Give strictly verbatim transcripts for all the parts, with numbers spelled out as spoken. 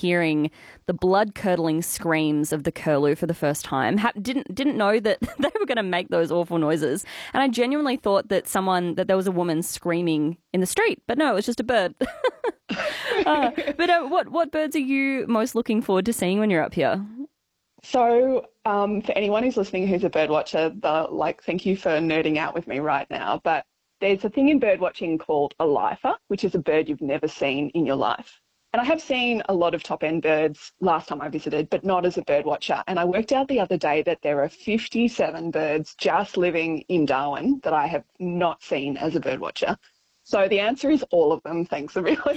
hearing the blood-curdling screams of the curlew for the first time. Ha- didn't didn't know that they were going to make those awful noises, and I genuinely thought that someone that there was a woman screaming in the street, but no, it was just a bird. uh, but uh, what what birds are you most looking forward to seeing when you're up here? So um, for anyone who's listening who's a bird watcher, the, like, thank you for nerding out with me right now. But there's a thing in bird watching called a lifer, which is a bird you've never seen in your life. And I have seen a lot of top-end birds last time I visited, but not as a bird watcher. And I worked out the other day that there are fifty-seven birds just living in Darwin that I have not seen as a bird watcher. So the answer is all of them, thanks, Amelia.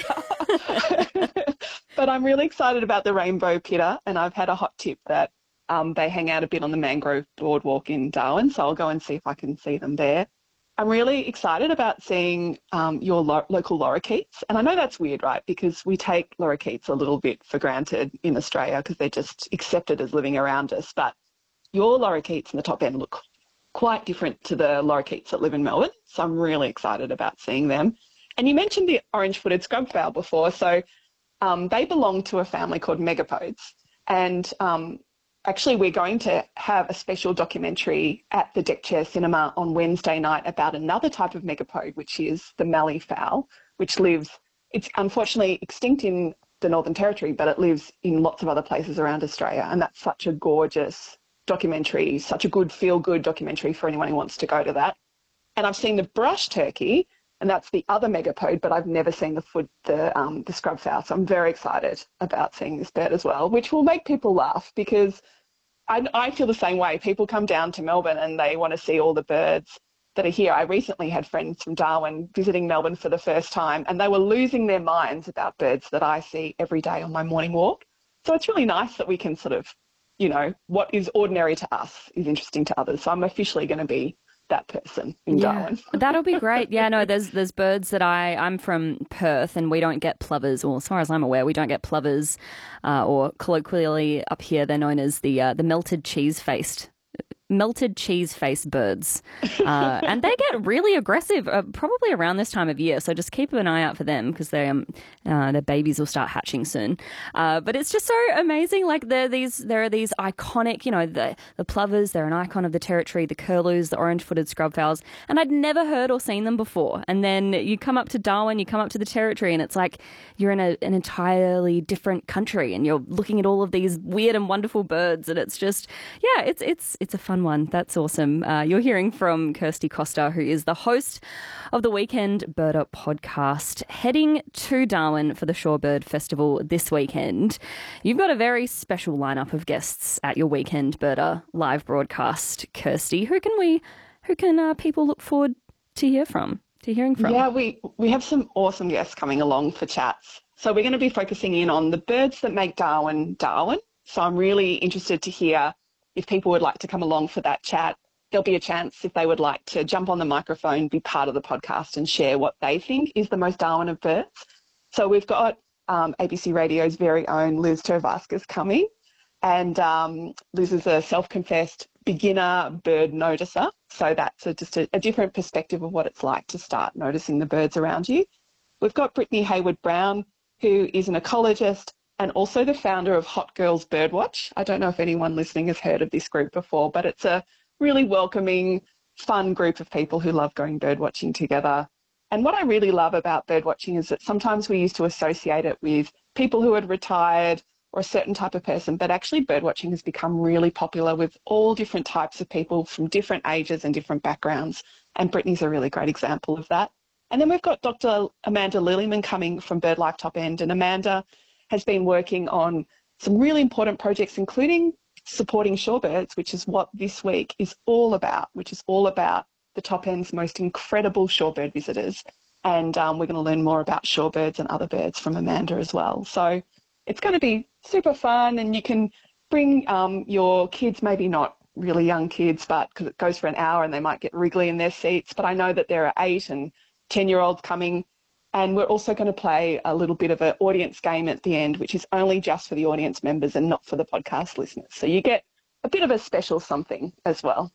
But I'm really excited about the rainbow pitter, and I've had a hot tip that um, they hang out a bit on the mangrove boardwalk in Darwin, so I'll go and see if I can see them there. I'm really excited about seeing um, your lo- local lorikeets, and I know that's weird, right, because we take lorikeets a little bit for granted in Australia because they're just accepted as living around us, but your lorikeets in the top end look quite different to the lorikeets that live in Melbourne, so I'm really excited about seeing them. And you mentioned the orange-footed scrubfowl before, so um, they belong to a family called megapodes, and um, actually we're going to have a special documentary at the Deck Chair Cinema on Wednesday night about another type of megapode, which is the mallee fowl, which lives, it's unfortunately extinct in the Northern Territory, but it lives in lots of other places around Australia, and that's such a gorgeous documentary, such a good feel-good documentary for anyone who wants to go to that. And I've seen the brush turkey, and that's the other megapode, but I've never seen the foot, the um, the scrub fowl. So I'm very excited about seeing this bird as well, which will make people laugh because I, I feel the same way. People come down to Melbourne and they want to see all the birds that are here. I recently had friends from Darwin visiting Melbourne for the first time, and they were losing their minds about birds that I see every day on my morning walk. So it's really nice that we can sort of, you know, what is ordinary to us is interesting to others. So I'm officially going to be that person in yeah, Darwin. That'll be great. Yeah, no, there's there's birds that I, I'm from Perth and we don't get plovers, or as far as I'm aware, we don't get plovers, uh, or colloquially up here they're known as the uh, the melted cheese-faced melted cheese-faced birds. Uh, and they get really aggressive uh, probably around this time of year, so just keep an eye out for them because they, um, uh, their babies will start hatching soon. Uh, but it's just so amazing. Like there, these, there are these iconic, you know, the, the plovers, they're an icon of the territory, the curlews, the orange-footed scrubfowls, and I'd never heard or seen them before. And then you come up to Darwin, you come up to the territory, and it's like you're in a, an entirely different country and you're looking at all of these weird and wonderful birds, and it's just, yeah, it's it's it's a fun one. That's awesome. Uh, you're hearing from Kirsty Costa, who is the host of the Weekend Birder podcast, heading to Darwin for the Shorebird Festival this weekend. You've got a very special lineup of guests at your Weekend Birder live broadcast, Kirsty. Who can we, who can uh, people look forward to hear from, to hearing from? Yeah, we, we have some awesome guests coming along for chats. So we're going to be focusing in on the birds that make Darwin, Darwin. So I'm really interested to hear if people would like to come along for that chat. There'll be a chance if they would like to jump on the microphone, be part of the podcast and share what they think is the most Darwin of birds. So we've got um, A B C Radio's very own Liz Tervascus coming. And um, Liz is a self-confessed beginner bird noticer. So that's a, just a, a different perspective of what it's like to start noticing the birds around you. We've got Brittany Hayward-Brown, who is an ecologist and also the founder of Hot Girls Birdwatch. I don't know if anyone listening has heard of this group before, but it's a really welcoming, fun group of people who love going birdwatching together. And what I really love about birdwatching is that sometimes we used to associate it with people who had retired or a certain type of person, but actually birdwatching has become really popular with all different types of people from different ages and different backgrounds. And Brittany's a really great example of that. And then we've got Doctor Amanda Lillyman coming from BirdLife Top End. And Amanda has been working on some really important projects, including supporting shorebirds, which is what this week is all about, which is all about the Top End's most incredible shorebird visitors. And um, we're going to learn more about shorebirds and other birds from Amanda as well. So it's going to be super fun, and you can bring um, your kids, maybe not really young kids, but because it goes for an hour and they might get wriggly in their seats. But I know that there are eight and ten-year-olds coming. And we're also going to play a little bit of an audience game at the end, which is only just for the audience members and not for the podcast listeners. So you get a bit of a special something as well.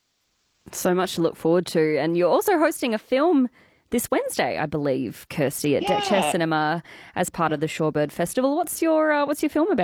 So much to look forward to. And you're also hosting a film this Wednesday, I believe, Kirsty, at Yeah. Deck Chair Cinema as part of the Shorebird Festival. What's your uh, what's your film about?